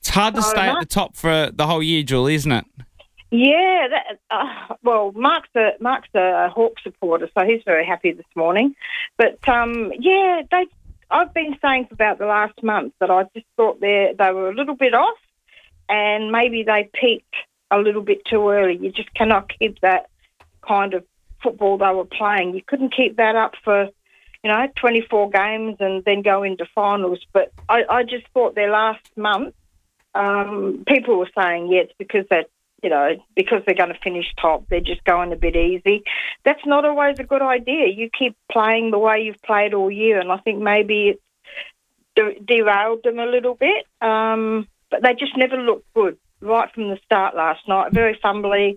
It's hard to stay at the top for the whole year, Julie, isn't it? Yeah, well, Mark's a Hawk supporter, so he's very happy this morning. But, I've been saying for about the last month that I just thought they were a little bit off and maybe they peaked a little bit too early. You just cannot keep that kind of football they were playing. You couldn't keep that up for, 24 games and then go into finals. But I just thought their last month, people were saying, it's because because they're going to finish top, they're just going a bit easy. That's not always a good idea. You keep playing the way you've played all year, and I think maybe it's derailed them a little bit. But they just never looked good right from the start last night. Very fumbly.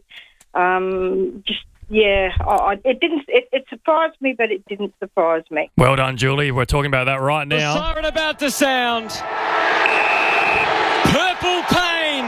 It surprised me, but it didn't surprise me. Well done, Julie. We're talking about that right The now. siren about to sound. Purple pain.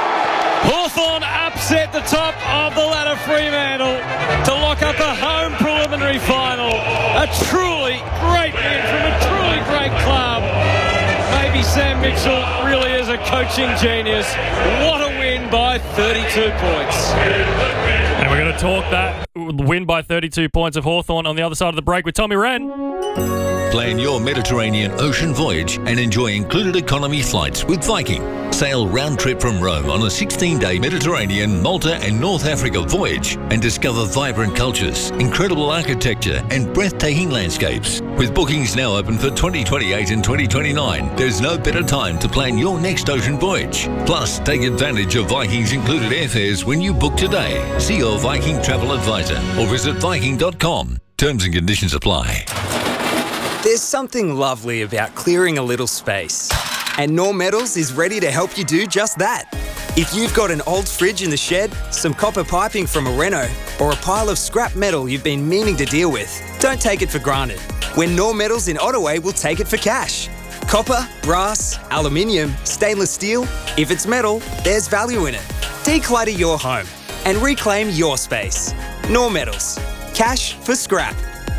Hawthorn upset the top of the ladder, Fremantle, to lock up a home preliminary final. A truly great win from a truly great club. Maybe Sam Mitchell really is a coaching genius. What a win by 32 points. And we're going to talk that win by 32 points of Hawthorn on the other side of the break with Tommy Wren. Plan your Mediterranean ocean voyage and enjoy included economy flights with Viking. Sail round trip from Rome on a 16-day Mediterranean, Malta and North Africa voyage and discover vibrant cultures, incredible architecture and breathtaking landscapes. With bookings now open for 2028 and 2029, there's no better time to plan your next ocean voyage. Plus, take advantage of Viking's included airfares when you book today. See your Viking travel advisor or visit Viking.com. Terms and conditions apply. There's something lovely about clearing a little space. And Norm Metals is ready to help you do just that. If you've got an old fridge in the shed, some copper piping from a reno, or a pile of scrap metal you've been meaning to deal with, don't take it for granted. When Norm Metals in Ottaway will take it for cash. Copper, brass, aluminium, stainless steel, if it's metal, there's value in it. Declutter your home and reclaim your space. Norm Metals. Cash for scrap.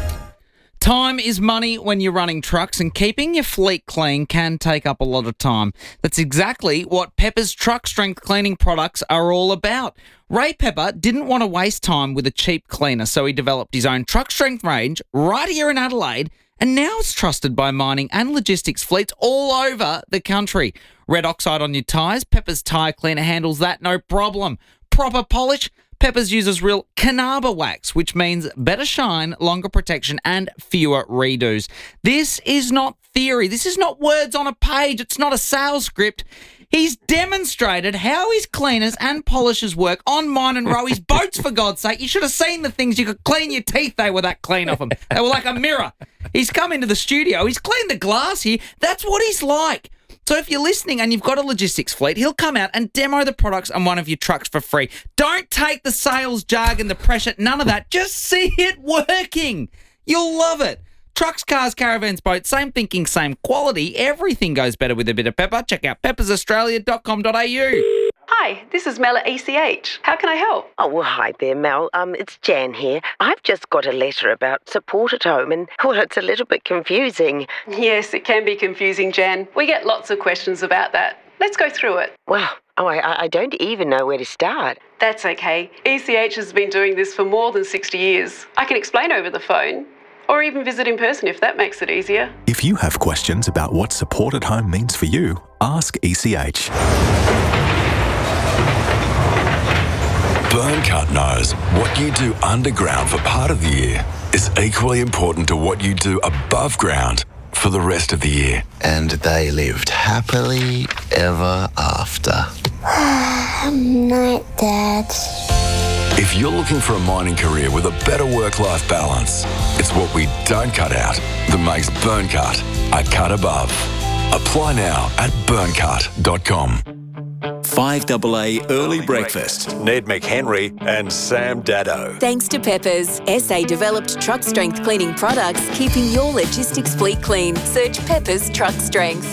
Time is money when you're running trucks, and keeping your fleet clean can take up a lot of time. That's exactly what Pepper's truck strength cleaning products are all about. Ray Pepper didn't want to waste time with a cheap cleaner, so he developed his own truck strength range right here in Adelaide, and now it's trusted by mining and logistics fleets all over the country. Red oxide on your tyres, Pepper's tyre cleaner handles that no problem. Proper polish, Pepper's uses real Canaba wax, which means better shine, longer protection, and fewer redos. This is not theory. This is not words on a page. It's not a sales script. He's demonstrated how his cleaners and polishers work on mine and Rowy's boats, for God's sake. You should have seen the things you could clean your teeth. They were that clean off them. They were like a mirror. He's come into the studio. He's cleaned the glass here. That's what he's like. So if you're listening and you've got a logistics fleet, he'll come out and demo the products on one of your trucks for free. Don't take the sales jargon, the pressure, none of that. Just see it working. You'll love it. Trucks, cars, caravans, boats, same thinking, same quality. Everything goes better with a bit of Pepper. Check out peppersaustralia.com.au. Hi, this is Mel at ECH. How can I help? Oh, well, hi there, Mel. It's Jan here. I've just got a letter about support at home and, well, it's a little bit confusing. Yes, it can be confusing, Jan. We get lots of questions about that. Let's go through it. Well, I don't even know where to start. That's okay. ECH has been doing this for more than 60 years. I can explain over the phone, or even visit in person if that makes it easier. If you have questions about what support at home means for you, ask ECH. Burncut knows what you do underground for part of the year is equally important to what you do above ground for the rest of the year. And they lived happily ever after. Night, Dad. If you're looking for a mining career with a better work-life balance, it's what we don't cut out that makes Burncut a cut above. Apply now at burncut.com. 5AA Early Breakfast. Ned McHenry and Sam Daddo. Thanks to Peppers, SA-developed truck strength cleaning products, keeping your logistics fleet clean. Search Peppers Truck Strength.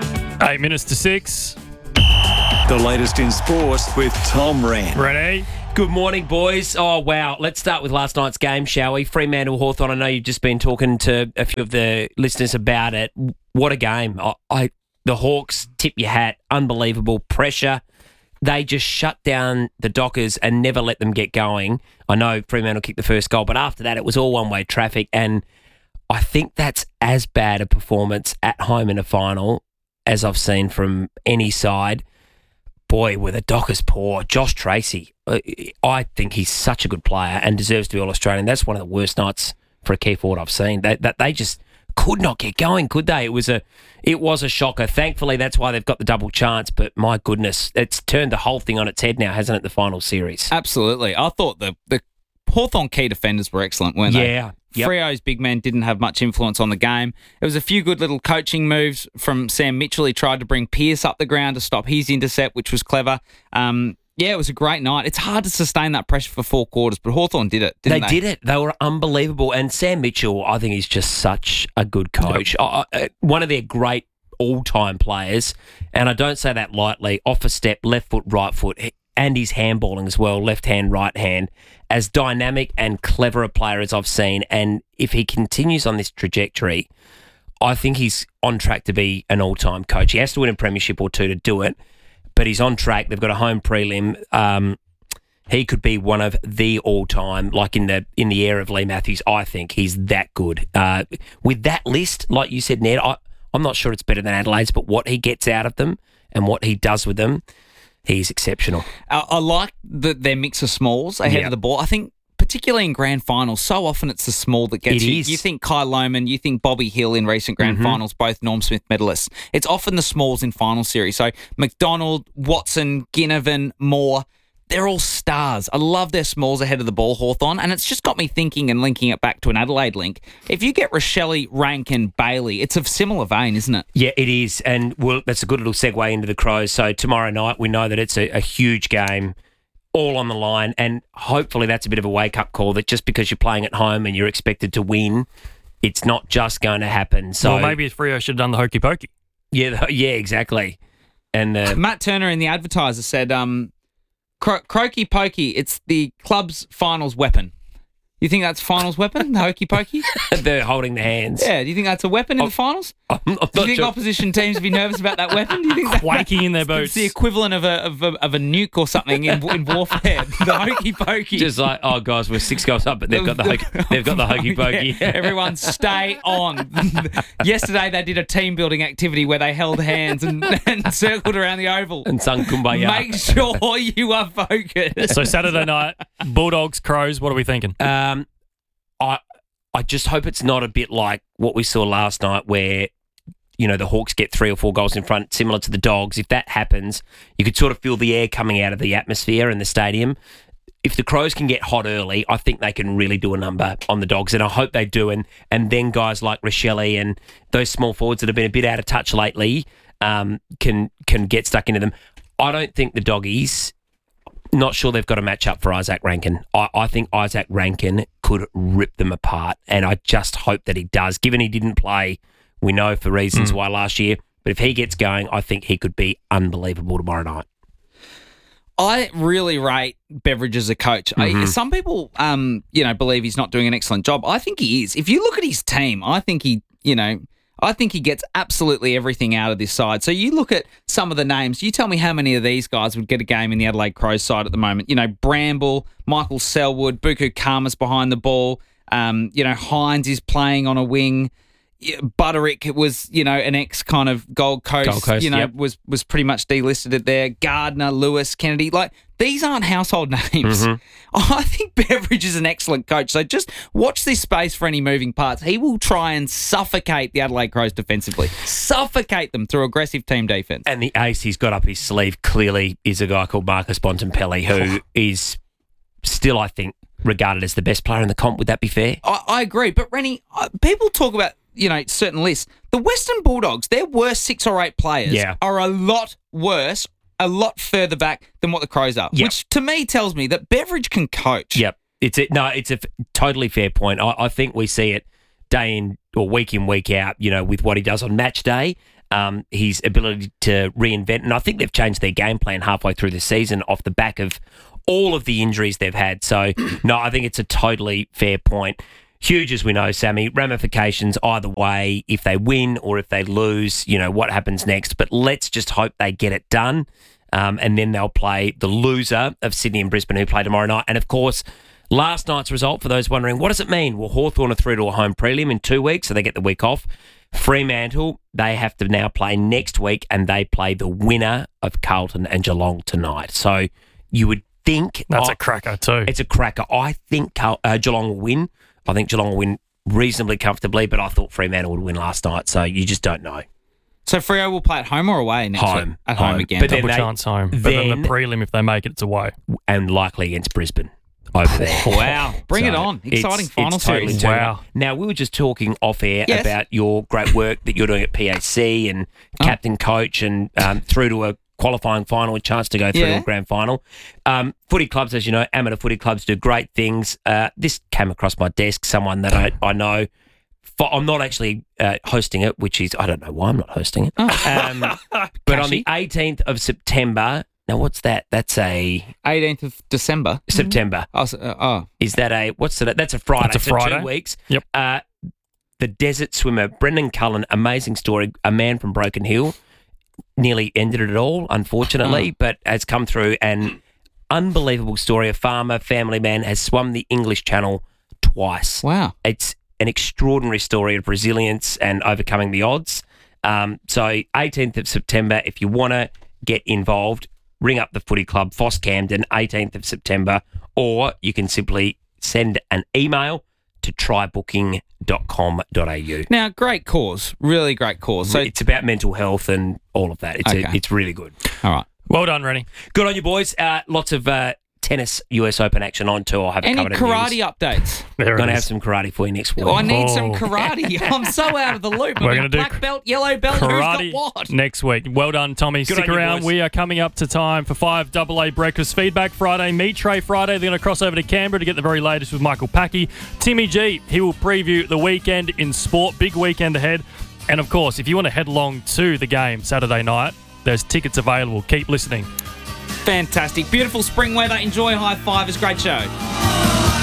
8 minutes to 6. The latest in sport with Tom Wren. Ready? Good morning, boys. Oh, wow. Let's start with last night's game, shall we? Fremantle Hawthorn. I know you've just been talking to a few of the listeners about it. What a game. The Hawks, tip your hat, unbelievable pressure. They just shut down the Dockers and never let them get going. I know Fremantle kicked the first goal, but after that it was all one-way traffic, and I think that's as bad a performance at home in a final as I've seen from any side. Boy, were the Dockers poor. Josh Tracy, I think he's such a good player and deserves to be All-Australian. That's one of the worst nights for a key forward I've seen. They just could not get going, could they? It was a shocker. Thankfully, that's why they've got the double chance, but my goodness, it's turned the whole thing on its head now, hasn't it, the final series? Absolutely. I thought the Hawthorn key defenders were excellent, weren't they? Yeah. Yep. Freo's big men didn't have much influence on the game. There was a few good little coaching moves from Sam Mitchell. He tried to bring Pearce up the ground to stop his intercept, which was clever. It was a great night. It's hard to sustain that pressure for 4 quarters, but Hawthorn did it, didn't they? They did it. They were unbelievable. And Sam Mitchell, I think he's just such a good coach. Yep. One of their great all-time players, and I don't say that lightly, off a step, left foot, right foot, and his handballing as well, left hand, right hand, as dynamic and clever a player as I've seen. And if he continues on this trajectory, I think he's on track to be an all-time coach. He has to win a premiership or two to do it, but he's on track. They've got a home prelim. He could be one of the all-time, like in the era of Lee Matthews. I think he's that good. With that list, like you said, Ned, I'm not sure it's better than Adelaide's, but what he gets out of them and what he does with them, he's exceptional. I like their mix of smalls ahead of the ball. I think particularly in grand finals, so often it's the small that gets you. You think Kai Lohman, you think Bobby Hill in recent grand finals, both Norm Smith medalists. It's often the smalls in final series. So McDonald, Watson, Ginnivan, Moore, they're all stars. I love their smalls ahead of the ball, Hawthorn, and it's just got me thinking and linking it back to an Adelaide link. If you get Rochelle, Rankin, Bailey, it's of similar vein, isn't it? Yeah, it is, and that's a good little segue into the Crows. So tomorrow night, we know that it's a huge game, all on the line, and hopefully that's a bit of a wake-up call that just because you're playing at home and you're expected to win, it's not just going to happen. So well, maybe Freo should have done the hokey pokey. Yeah, exactly. And Matt Turner in the Advertiser said, Croaky pokey, it's the club's finals weapon. You think that's finals weapon, the hokey pokey? They're holding the hands. Yeah, do you think that's a weapon in the finals? I'm not do you think sure. Opposition teams would be nervous about that weapon? Do you think quaking in their boots? It's the equivalent of a nuke or something in warfare. The hokey pokey. Just like, oh guys, we're 6 goals up, but they've got the hokey pokey. Yeah, everyone stay on. Yesterday they did a team building activity where they held hands and circled around the oval and sung Kumbaya. Make sure you are focused. So Saturday night, Bulldogs, Crows. What are we thinking? I just hope it's not a bit like what we saw last night where, you know, the Hawks get 3 or 4 goals in front, similar to the Dogs. If that happens, you could sort of feel the air coming out of the atmosphere in the stadium. If the Crows can get hot early, I think they can really do a number on the Dogs, and I hope they do. And then guys like Rochelle and those small forwards that have been a bit out of touch lately can get stuck into them. I don't think the Doggies... Not sure they've got a match up for Isaac Rankin. I think Isaac Rankin could rip them apart, and I just hope that he does. Given he didn't play, we know for reasons why last year, but if he gets going, I think he could be unbelievable tomorrow night. I really rate Beveridge as a coach. Some people, believe he's not doing an excellent job. I think he is. If you look at his team, I think he gets absolutely everything out of this side. So you look at some of the names. You tell me how many of these guys would get a game in the Adelaide Crows side at the moment. You know, Bramble, Michael Selwood, Buku Khamis behind the ball. Hines is playing on a wing. Butterick was, an ex kind of Gold Coast was pretty much delisted there. Gardner, Lewis, Kennedy, these aren't household names. I think Beveridge is an excellent coach. So just watch this space for any moving parts. He will try and suffocate the Adelaide Crows defensively. Suffocate them through aggressive team defence. And the ace he's got up his sleeve clearly is a guy called Marcus Bontempelli, who is still, I think, regarded as the best player in the comp. Would that be fair? I agree. But, Rennie, people talk about certain lists. The Western Bulldogs, their worst 6 or 8 players are a lot worse, a lot further back than what the Crows are, which to me tells me that Beveridge can coach. Yep. It's a totally fair point. I think we see it day in or week in, week out, with what he does on match day. his ability to reinvent. And I think they've changed their game plan halfway through the season off the back of all of the injuries they've had. So, no, I think it's a totally fair point. Huge, as we know, Sammy, ramifications either way, if they win or if they lose, what happens next. But let's just hope they get it done. And then they'll play the loser of Sydney and Brisbane, who play tomorrow night. And, of course, last night's result, for those wondering, what does it mean? Well, Hawthorn are through to a home prelim in 2 weeks, so they get the week off. Fremantle, they have to now play next week, and they play the winner of Carlton and Geelong tonight. So you would think... That's a cracker too. It's a cracker. I think Geelong will win. I think Geelong will win reasonably comfortably, but I thought Fremantle would win last night, so you just don't know. So Freo will play at home or away next week? At home again. But double chance home. But then the prelim, if they make it, it's away. And likely against Brisbane. Over there. Wow. Bring it on. Exciting final series. Wow. Now, we were just talking off air about your great work that you're doing at PAC and captain, coach, and through to a qualifying final, a chance to go through to a grand final. Footy clubs, as you know, amateur footy clubs do great things. This came across my desk, someone that I know. I'm not actually hosting it, which is, I don't know why I'm not hosting it. But on the 18th of September... Now, what's that? That's a... 18th of December. September. Is that a... What's that? That's a Friday. That's a Friday. 2 weeks. Yep. The desert swimmer, Brendan Cullen, amazing story, a man from Broken Hill, nearly ended it all, unfortunately, but has come through and unbelievable story. A farmer, family man, has swum the English Channel twice. Wow. It's an extraordinary story of resilience and overcoming the odds. So 18th of September, if you want to get involved, ring up the footy club, Foss Camden, 18th of September, or you can simply send an email to trybooking.com.au. Now, great cause, really great cause. So it's about mental health and all of that. It's really good. All right. Well done, Rennie. Good on you, boys. Lots of tennis US Open action on too. I'll have any covered in karate news. updates? We're going to have some karate for you next week. I need some karate. I'm so out of the loop. We're going to do black belt, yellow belt, karate who's got what? next week. Well done, Tommy. Good Stick on you, around. boys. We are coming up to time for 5AA Breakfast Feedback Friday, Meat Tray Friday. They're going to cross over to Canberra to get the very latest with Michael Packey. Timmy G, he will preview the weekend in sport. Big weekend ahead. And, of course, if you want to head along to the game Saturday night, there's tickets available. Keep listening. Fantastic. Beautiful spring weather. Enjoy High Five. It's a great show.